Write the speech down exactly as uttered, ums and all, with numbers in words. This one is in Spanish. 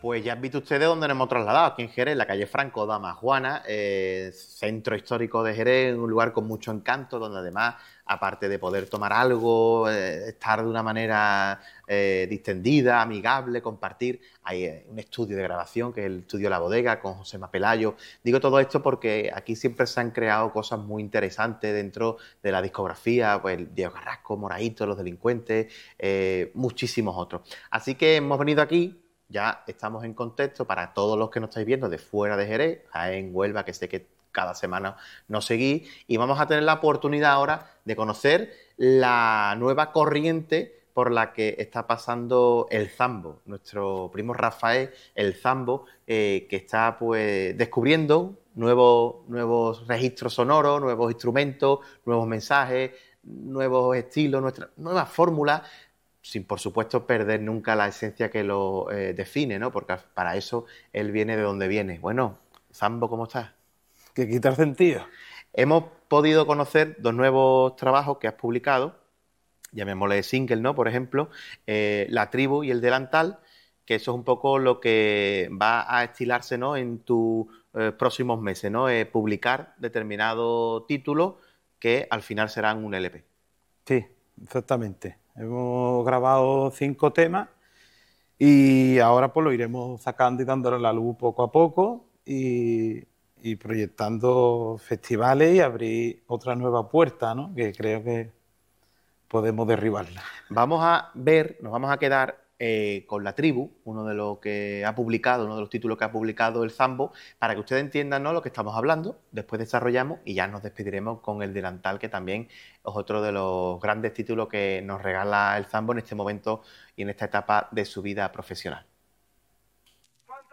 Pues ya han visto ustedes dónde nos hemos trasladado, aquí en Jerez, en la calle Franco Dama Juana, eh, centro histórico de Jerez, un lugar con mucho encanto, donde además, aparte de poder tomar algo, eh, estar de una manera eh, distendida, amigable, compartir, hay eh, un estudio de grabación, que es el estudio La Bodega, con José Pelayo. Digo todo esto porque aquí siempre se han creado cosas muy interesantes dentro de la discografía, pues Diego Carrasco, Moraíto, Los Delincuentes, eh, muchísimos otros. Así que hemos venido aquí. Ya estamos en contexto para todos los que nos estáis viendo de fuera de Jerez, en Huelva, que sé que cada semana nos seguís, y vamos a tener la oportunidad ahora de conocer la nueva corriente por la que está pasando el Zambo, nuestro primo Rafael, el Zambo, eh, que está pues descubriendo nuevos, nuevos registros sonoros, nuevos instrumentos, nuevos mensajes, nuevos estilos, nuestra, nuevas fórmulas, sin por supuesto perder nunca la esencia que lo eh, define, ¿no? Porque para eso él viene de donde viene. Bueno, Zambo, ¿cómo estás? Que quita sentido. Hemos podido conocer dos nuevos trabajos que has publicado, llamémosle single, ¿no? Por ejemplo, eh, La Tribu y El Delantal, que eso es un poco lo que va a estilarse, ¿no? En tus eh, próximos meses, ¿no? Eh, publicar determinado título que al final serán un L P. Sí, exactamente. Hemos grabado cinco temas y ahora pues lo iremos sacando y dándole la luz poco a poco y, y proyectando festivales y abrir otra nueva puerta, ¿no? Que creo que podemos derribarla. Vamos a ver, nos vamos a quedar eh, con La Tribu, uno de los que ha publicado, uno de los títulos que ha publicado el Zambo, para que ustedes entiendan, ¿no?, lo que estamos hablando. Después desarrollamos y ya nos despediremos con El Delantal, que también es otro de los grandes títulos que nos regala el Zambo en este momento y en esta etapa de su vida profesional.